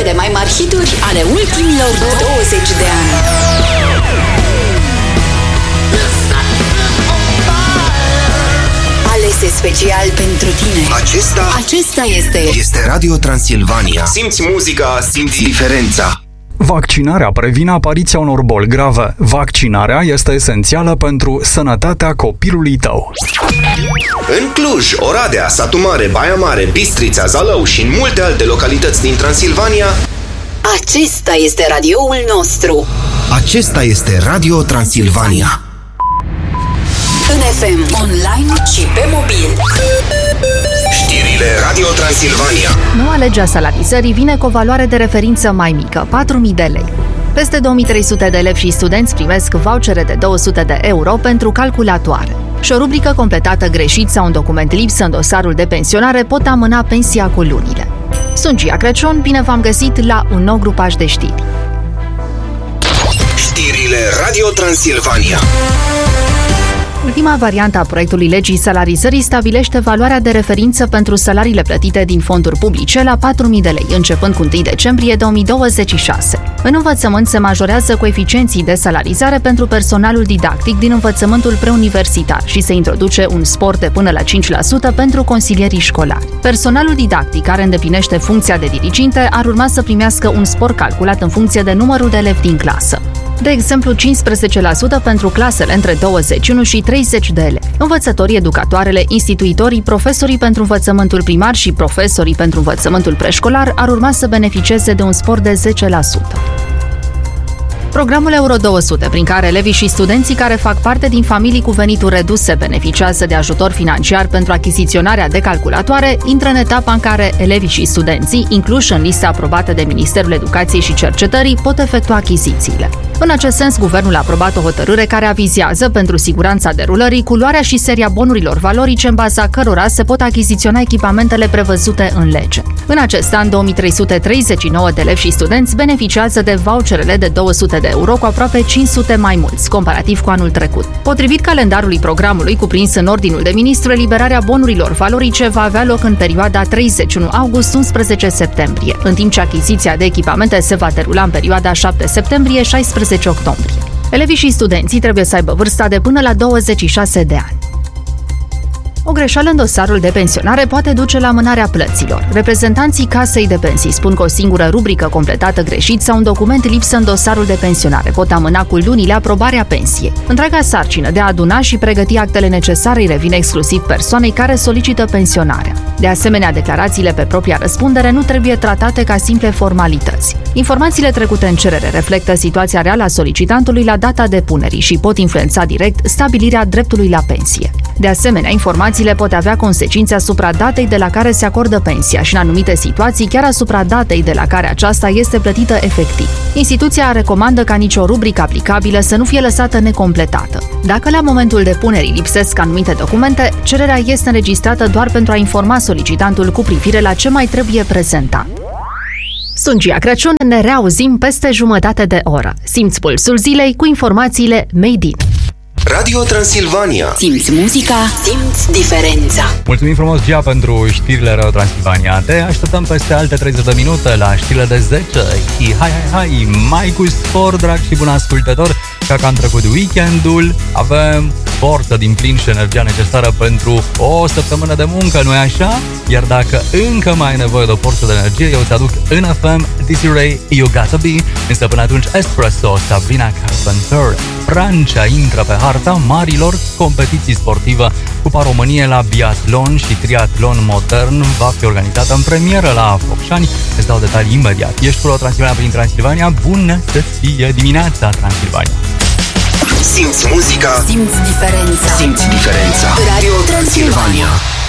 Cele mai mari hituri ale ultimilor 20 de ani. Alese special pentru tine. Acesta este Radio Transilvania. Simți muzica, simți diferența. Vaccinarea previne apariția unor boli grave. Vaccinarea este esențială pentru sănătatea copilului tău. În Cluj, Oradea, Satu Mare, Baia Mare, Bistrița, Zalău și în multe alte localități din Transilvania, acesta este radioul nostru. Acesta este Radio Transilvania. În FM, online și pe mobil. Știrile Radio Transilvania. Noua lege a salarizării vine cu o valoare de referință mai mică, 4.000 de lei. Peste 2.300 de elevi și studenți primesc vouchere de 200 de euro pentru calculatoare. Și o rubrică completată greșit sau un document lipsă în dosarul de pensionare pot amâna pensia cu lunile. Sunt Gia Crăciun, bine v-am găsit la un nou grupaj de știri. Știrile Radio Transilvania. Ultima variantă a proiectului legii salarizării stabilește valoarea de referință pentru salariile plătite din fonduri publice la 4.000 de lei, începând cu 1 decembrie 2026. În învățământ se majorează coeficienții de salarizare pentru personalul didactic din învățământul preuniversitar și se introduce un spor de până la 5% pentru consilierii școlari. Personalul didactic care îndeplinește funcția de diriginte ar urma să primească un spor calculat în funcție de numărul de elevi din clasă. De exemplu, 15% pentru clasele între 21 și 30 de elevi. Învățătorii, educatoarele, instituitorii, profesorii pentru învățământul primar și profesorii pentru învățământul preșcolar ar urma să beneficieze de un spor de 10%. Programul Euro 200, prin care elevii și studenții care fac parte din familii cu venituri reduse beneficiază de ajutor financiar pentru achiziționarea de calculatoare, intră în etapa în care elevii și studenții, incluși în lista aprobată de Ministerul Educației și Cercetării, pot efectua achizițiile. În acest sens, guvernul a aprobat o hotărâre care avizează pentru siguranța derulării culoarea și seria bonurilor valorice în baza cărora se pot achiziționa echipamentele prevăzute în lege. În acest an, 2339 de elevi și studenți beneficiază de voucherele de 200 de euro, cu aproape 500 mai mulți, comparativ cu anul trecut. Potrivit calendarului programului cuprins în ordinul de ministru, eliberarea bonurilor valorice va avea loc în perioada 31 august-11 septembrie, în timp ce achiziția de echipamente se va derula în perioada 7 septembrie-16 octombrie. Elevii și studenții trebuie să aibă vârsta de până la 26 de ani. O greșeală în dosarul de pensionare poate duce la amânarea plăților. Reprezentanții Casei de Pensii spun că o singură rubrică completată greșit sau un document lipsă în dosarul de pensionare pot amâna cu lunile aprobarea pensiei. Întreaga sarcină de a aduna și pregăti actele necesare îi revine exclusiv persoanei care solicită pensionarea. De asemenea, declarațiile pe propria răspundere nu trebuie tratate ca simple formalități. Informațiile trecute în cerere reflectă situația reală a solicitantului la data depunerii și pot influența direct stabilirea dreptului la pensie. De asemenea, informațiile pot avea consecințe asupra datei de la care se acordă pensia și, în anumite situații, chiar asupra datei de la care aceasta este plătită efectiv. Instituția recomandă ca nicio rubrică aplicabilă să nu fie lăsată necompletată. Dacă la momentul depunerii lipsesc anumite documente, cererea este înregistrată doar pentru a informa solicitantul cu privire la ce mai trebuie prezentat. Sunt Gia Crăciun, ne reauzim peste jumătate de oră. Simți pulsul zilei cu informațiile Made in. Radio Transilvania. Simți muzica, simți diferența. Mulțumim frumos, Gia, pentru știrile Radio Transilvania. Te așteptăm peste alte 30 de minute la știrile de 10. Și hai, mai cu spor, drag și bun ascultător, ca că am trecut weekendul, avem forță din plin și energia necesară pentru o săptămână de muncă, nu-i așa? Iar dacă încă mai ai nevoie de o porție de energie, eu ți-aduc în FM Dizzy Ray, You Gotta Be, însă până atunci Espresso, Sabrina Carpenter. Francia intră pe harta marilor competiții sportive. Cupa României la biatlon și triatlon modern va fi organizată în premieră la Focșani. Îți dau detalii imediat. Ești cu Transilvania prin Transilvania. Bună să fie dimineața, Transilvania! Simți muzica, simți diferența. Radio Transilvania.